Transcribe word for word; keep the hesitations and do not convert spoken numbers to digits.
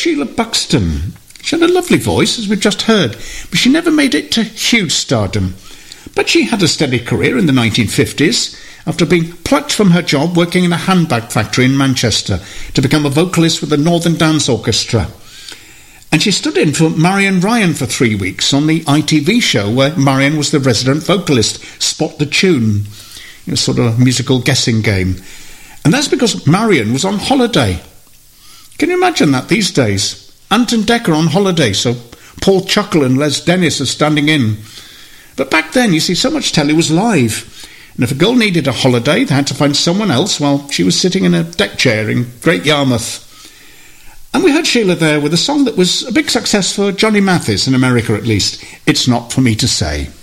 Sheila Buxton. She had a lovely voice, as we've just heard, but she never made it to huge stardom. But she had a steady career in the nineteen fifties, after being plucked from her job working in a handbag factory in Manchester to become a vocalist with the Northern Dance Orchestra. And she stood in for Marion Ryan for three weeks on the I T V show where Marion was the resident vocalist, Spot the Tune. It was sort of a musical guessing game. And that's because Marion was on holiday. Can you imagine that these days? Ant and Dec are on holiday, so Paul Chuckle and Les Dennis are standing in. But back then, you see, so much telly was live. And if a girl needed a holiday, they had to find someone else while she was sitting in a deck chair in Great Yarmouth. And we heard Sheila there with a song that was a big success for Johnny Mathis, in America at least. It's Not For Me To Say.